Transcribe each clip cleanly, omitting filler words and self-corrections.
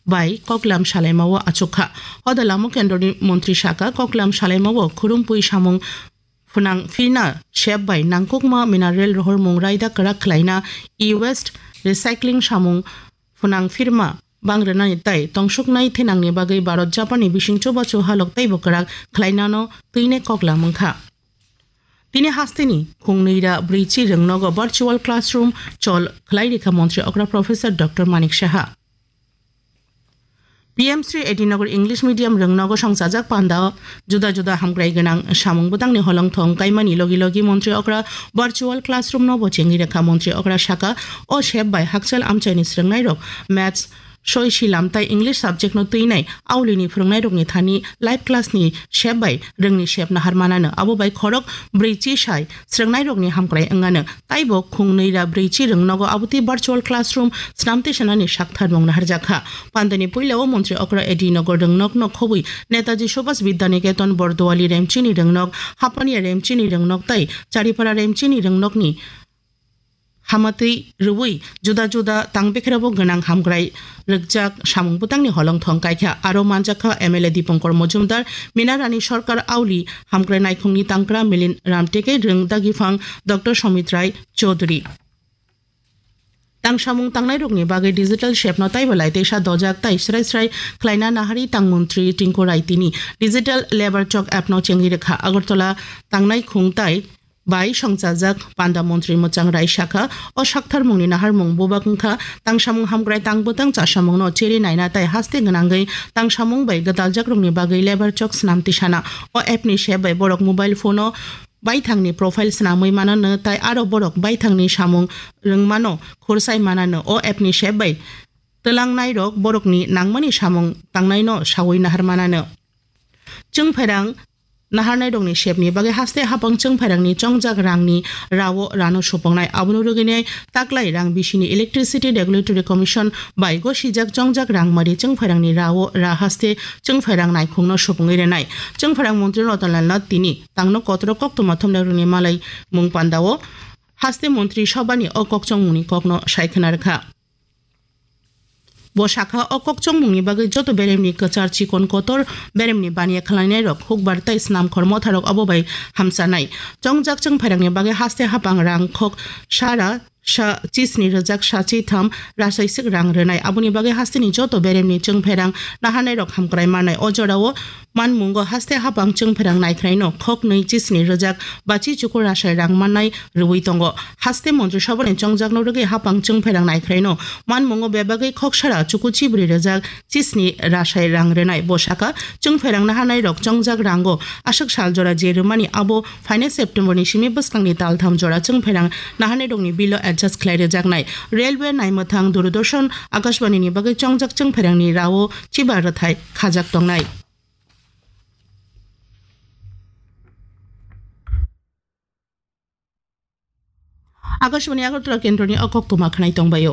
bai koklam salaimao achukha odalamo kendroni mantri shaka koklam salaimao khurumpui samung funang fina shep bai nangkokma mineral rohor mongraida karak khlaina e-waste recycling samung funang firma bangrana tai tongsuknai thenangni bagai Bharat Japani bisingcho bacho halok tai bokarak khlainano tuine koklam mungkha তিনি হাস্তেনি খুংনৈরা ব্রিচি রংনগ virtual classroom চল খলাইরেখা মন্ত্রী অগ্রা professor doctor Manik Saha PMC AD Nagar English medium রংনগ সংসাজাক পান্দা জুদা জুদা হামগ্রাই গনাং সামুং বুদাংনি হলংথং কাইমানি লগি লগি মন্ত্রী অগ্রা virtual classroom নব চেঙ্গিরেখা মন্ত্রী অগ্রা শাখা ও shape by হাকচাল আমচাইনি স্রংনাই rock maths Soi silam tai English subject no tuinai aulini phrongnai rokni thani live class ni shep bai rengni shep na harmana no abo bai khorok brichi shai srengnai rokni hamkrai angana taibo khungnei ra brichi rengnogo abuti virtual classroom snamte sanani shakthar mongna harjakha pandani puilao mantri okra edinogor rengnok no khobui netaji subhas vidyaniketon bordowali remchini rengnok hapani remchini rengnok tai charipara remchini rengnok ni হামাতৈ রুবই জুদা জুদা তাংবেখেরাবো গনাং হামগ্রাই রকজাক সামুং বুতাংনি হলংথং কাইখা আরো মানজাখা MLA Dipankar Majumdar মিনারানি সরকার আউলি হামগ্রাই নাইখুংনি তাংকরা মিলিন Ramteke রংদাগিফাং doctor Samit রায় চৌধুরী তাংসামুং তাংনাই রকনি বাগে digital শেপনো তাইবলাই তেসা দজাক তাই স্রাই স্রাই খ্লাইনা নাহারি তাংমন্ত্রী টিঙ্কু রায় তিনি digital labour Chak অ্যাপনো চেঙ্গিরেখা Agartala তাংনাই খুংতাই bai songchajak panda mantri mochang rai shakha o shakthar mungni nahar mung bobakungkha tangsamung hamgrai tangbotang chasamung no cheri naina tai haste gnangai tangsamung bai gataljak rungni bagai lebar chok snamti sana o appni she bai borok mobile phone o bai thangni profile snamui manano tai aro borok bai thangni samung rungmano khorsai manano o appni she bai telangnai rok borokni nangmani samung tangnai no sawui nahar manano chungphairang naharnai rongni shepni bage haste hapang chungphairangni chongjak rangni rawo rano sopangnai abunu rogini taklai rang bisini electricity regulatory commission bai go sijak chongjak rangmari chungphairangni rawo ra haste chungphairang naikungno sopangai renai chungphairang mantri Ratanlal Nath tini tangno kotro koktoma thomna rongni malai mung pandao haste mantri sobani o kokchongmuni kokno saikhanarkha bo shakha o kokchong mungni bagai joto beremni kachar chikon kotor beremni baniya khlainai rok hukbar tai snam khormo tharok abobai hamsanai chongjak chungphairangni bagai haste hapang rang khok sara sha chisni rajak sachi tham rasaisik rang renai abuni bagai hasteni joto beremni chungphairang nahanai rok hamkrai manai ojorao manmungo haste hapang chungphairang naikhraino khok nei chisni rajak bachi chukur rasai rang manai ruwi tongo haste mantri sobani chongjak no roge hapang chungphairang naikhraino manmungo bebagai khok sara chuku chibri rajak chisni rasai rang renai bosaka chungphairang nahanai rok chongjak rango ashak saljora jerumani abo final september ni simi baskhangni taltham jora chungphairang nahanai rokni bilo adjust khlai rejaknai railway naimathang Doordarshan Akashbani ni bagai chongjak chungphairangni rawo chibar rathai khajak tongnai Akashbani Agartala Kendroni Okokuma Khnai Tongbayo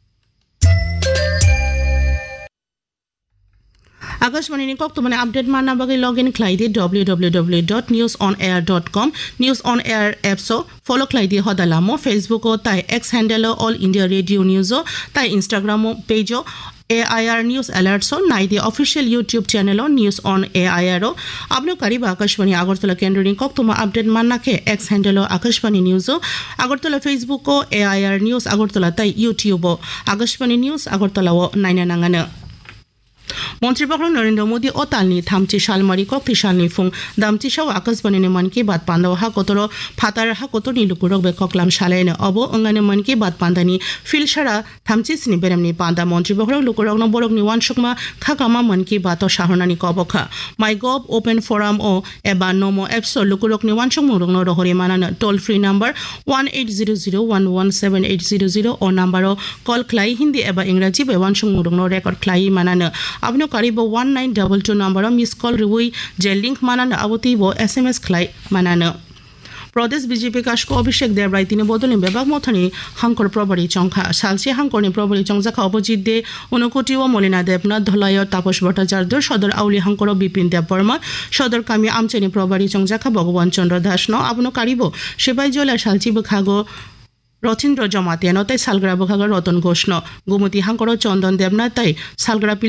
Akashbani ni koktumane update marna bagai login khlaidi www.newsonair.com news on air apps o follow khlaidi hodalamo Facebook o tai X handle all India radio news o tai Instagram page o AIR News Alerts o nai the official YouTube channel o News on AIR o abno kariba Akashbani Agartala Kendroni koktuma update marna ke X handle o Akashbani News o Agartala Facebook o AIR News Agartala tai YouTube o Akashbani News Agartala o naina nangana মন্ত্রী বক্র নরেন্দ্র মোদী ও তালনি থামচি শালমারি কক্তি শালনি Phom দামচি Sao Akashvani মন কি বাত পান্দাও হা কতর ফাতার হা কতর নি লুকুরক বে ককলাম শালাইনে of অঙ্গানে মন কি বাত পান্দানি ফিলসারা থামচি সিনি বেরামনি পান্দা মন্ত্রী বক্র লুকুরক ন বরক নি ওয়ান সুকমা খাকামা মন কি বাত শাহনানি কবখা মাই গভ ওপেন ফোরাম ও এবা নমো অ্যাপস লুকুরক নি ওয়ান সুকমু রং রহরি মানান টোল ফ্রি নাম্বার 1800117800 ও নাম্বার কল ক্লাই হিন্দি এবা ইংরেজি বে ওয়ান সুকমু রং record ক্লাই মানান abno karibo 1922 number miss call rewui je link manana aboti bo SMS khlai manana Pradesh BJP Kashko Abhishek Devrai tini bodolin bebak mothani hankor probari chongkha salsi hankorni probari chongjakha opposite de Unokoti o Molina Devnath Dholaya Taposh Bhattacharya Sodor Auli hankor Bipin Dev Burma Sodor Kami Amcheni probari chongjakha Bhagwan Chandra Das no abno karibo Shebai Jola salchi bkhago Rotindra Jamatia no tai salgra bkhago Roton Ghosh no Gumati hankor Chandan Devnath tai salgra